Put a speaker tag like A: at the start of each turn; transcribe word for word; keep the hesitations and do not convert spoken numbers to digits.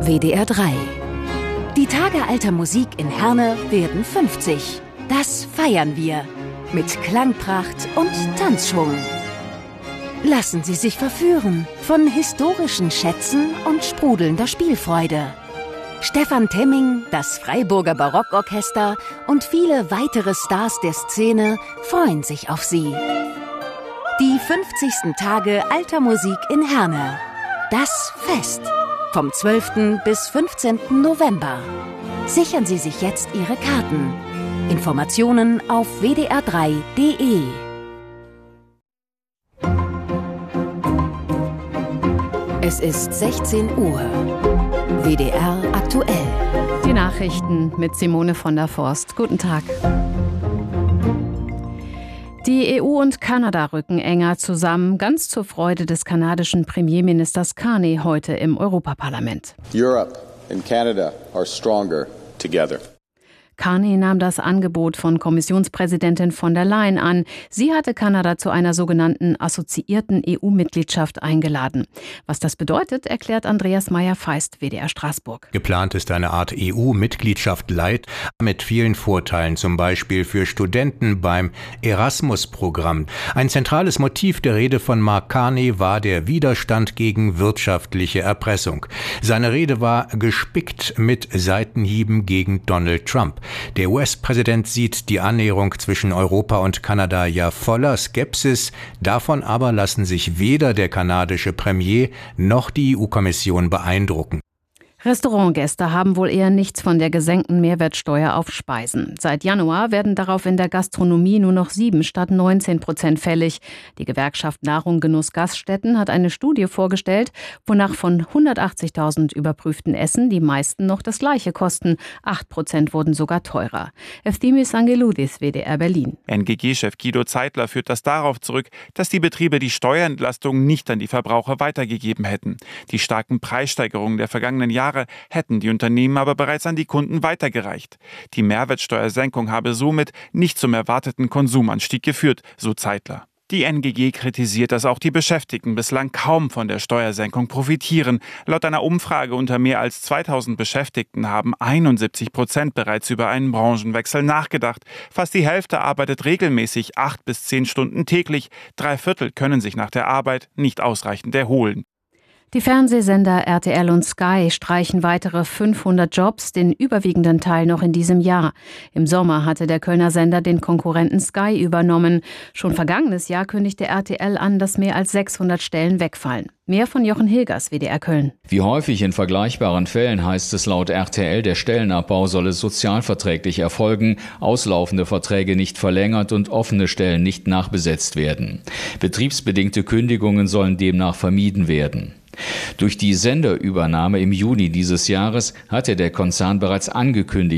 A: W D R drei. Die Tage alter Musik in Herne werden fünfzig. Das feiern wir mit Klangpracht und Tanzschwung. Lassen Sie sich verführen von historischen Schätzen und sprudelnder Spielfreude. Stefan Temming, das Freiburger Barockorchester und viele weitere Stars der Szene freuen sich auf Sie. Die fünfzigsten Tage alter Musik in Herne. Das Fest. Vom zwölften bis fünfzehnten November. Sichern Sie sich jetzt Ihre Karten. Informationen auf w d r drei punkt d e. Es ist sechzehn Uhr. W D R aktuell.
B: Die Nachrichten mit Simone von der Forst. Guten Tag. Die E U und Kanada rücken enger zusammen, ganz zur Freude des kanadischen Premierministers Carney heute im Europaparlament.
C: Europe and Canada are stronger together.
B: Carney nahm das Angebot von Kommissionspräsidentin von der Leyen an. Sie hatte Kanada zu einer sogenannten assoziierten E U-Mitgliedschaft eingeladen. Was das bedeutet, erklärt Andreas Meyer-Feist, W D R Straßburg.
D: Geplant ist eine Art E U-Mitgliedschaft Light mit vielen Vorteilen, zum Beispiel für Studenten beim Erasmus-Programm. Ein zentrales Motiv der Rede von Mark Carney war der Widerstand gegen wirtschaftliche Erpressung. Seine Rede war gespickt mit Seitenhieben gegen Donald Trump. Der U S-Präsident sieht die Annäherung zwischen Europa und Kanada ja voller Skepsis. Davon aber lassen sich weder der kanadische Premier noch die E U-Kommission beeindrucken.
B: Restaurantgäste haben wohl eher nichts von der gesenkten Mehrwertsteuer auf Speisen. Seit Januar werden darauf in der Gastronomie nur noch sieben statt neunzehn Prozent fällig. Die Gewerkschaft Nahrung Genuss Gaststätten hat eine Studie vorgestellt, wonach von hundertachtzigtausend überprüften Essen die meisten noch das Gleiche kosten. acht Prozent wurden sogar teurer. Efthimis Angeloudis, W D R Berlin.
E: N G G-Chef Guido Zeitler führt das darauf zurück, dass die Betriebe die Steuerentlastung nicht an die Verbraucher weitergegeben hätten. Die starken Preissteigerungen der vergangenen Jahre hätten die Unternehmen aber bereits an die Kunden weitergereicht. Die Mehrwertsteuersenkung habe somit nicht zum erwarteten Konsumanstieg geführt, so Zeitler. Die N G G kritisiert, dass auch die Beschäftigten bislang kaum von der Steuersenkung profitieren. Laut einer Umfrage unter mehr als zweitausend Beschäftigten haben einundsiebzig Prozent bereits über einen Branchenwechsel nachgedacht. Fast die Hälfte arbeitet regelmäßig acht bis zehn Stunden täglich. Drei Viertel können sich nach der Arbeit nicht ausreichend erholen.
B: Die Fernsehsender R T L und Sky streichen weitere fünfhundert Jobs, den überwiegenden Teil noch in diesem Jahr. Im Sommer hatte der Kölner Sender den Konkurrenten Sky übernommen. Schon vergangenes Jahr kündigte R T L an, dass mehr als sechshundert Stellen wegfallen. Mehr von Jochen Hilgers, W D R Köln.
F: Wie häufig in vergleichbaren Fällen heißt es laut R T L, der Stellenabbau solle sozialverträglich erfolgen, auslaufende Verträge nicht verlängert und offene Stellen nicht nachbesetzt werden. Betriebsbedingte Kündigungen sollen demnach vermieden werden. Durch die Senderübernahme im Juni dieses Jahres hatte der Konzern bereits angekündigt,